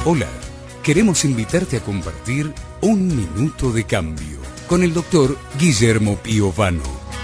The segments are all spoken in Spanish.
Hola, queremos invitarte a compartir Un Minuto de Cambio con el doctor Guillermo Piovano.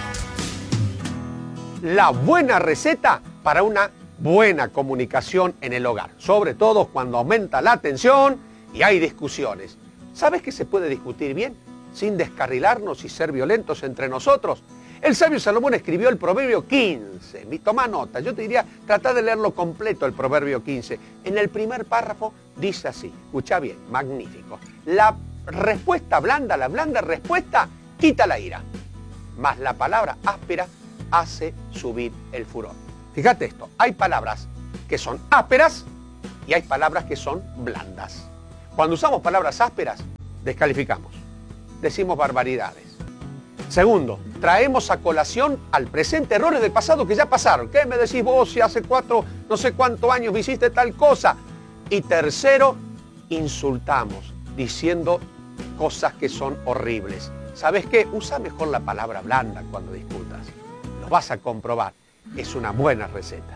La buena receta para una buena comunicación en el hogar, sobre todo cuando aumenta la tensión y hay discusiones. ¿Sabes que se puede discutir bien sin descarrilarnos y ser violentos entre nosotros? El sabio Salomón escribió el Proverbio 15. Toma nota, yo te diría, trata de leerlo completo, el Proverbio 15. En el primer párrafo dice así, escucha bien, magnífico. La respuesta blanda, la blanda respuesta, quita la ira. Mas la palabra áspera hace subir el furor. Fíjate esto, hay palabras que son ásperas y hay palabras que son blandas. Cuando usamos palabras ásperas, descalificamos, decimos barbaridades. Segundo, traemos a colación al presente errores del pasado que ya pasaron. ¿Qué me decís vos si hace 4, no sé cuántos años hiciste tal cosa? Y tercero, insultamos, diciendo cosas que son horribles. ¿Sabes qué? Usa mejor la palabra blanda cuando discutas. Lo vas a comprobar. Es una buena receta.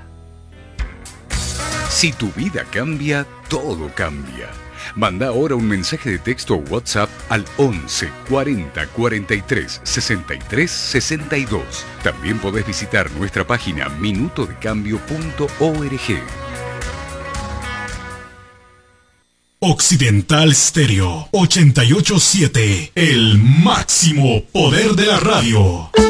Si tu vida cambia, todo cambia. Manda ahora un mensaje de texto o WhatsApp al 11 40 43 63 62. También podés visitar nuestra página minutodecambio.org. Occidental Stereo 88.7, el máximo poder de la radio.